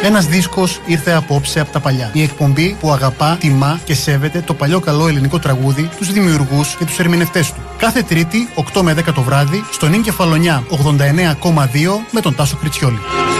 Ένας δίσκος ήρθε απόψε από τα παλιά. Η εκπομπή που αγαπά, τιμά και σέβεται το παλιό καλό ελληνικό τραγούδι, τους δημιουργούς και τους ερμηνευτές του. Κάθε Τρίτη, 8 με 10 το βράδυ, στον Ιν Κεφαλονιά 89,2 με τον Τάσο Κριτσιόλη.